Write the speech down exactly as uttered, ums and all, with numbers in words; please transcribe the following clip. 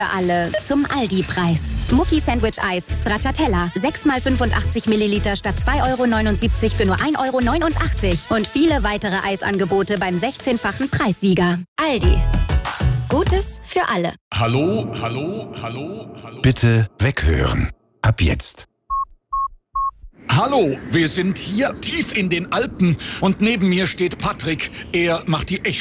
Für alle zum Aldi-Preis. Mucki Sandwich Eis Stracciatella. sechs mal fünfundachtzig Milliliter statt zwei Euro neunundsiebzig für nur ein Euro neunundachtzig. Und viele weitere Eisangebote beim sechzehnfachen Preissieger. Aldi. Gutes für alle. Hallo, hallo, hallo, hallo. Bitte weghören. Ab jetzt. Hallo, wir sind hier tief in den Alpen und neben mir steht Patrick. Er macht die Echo.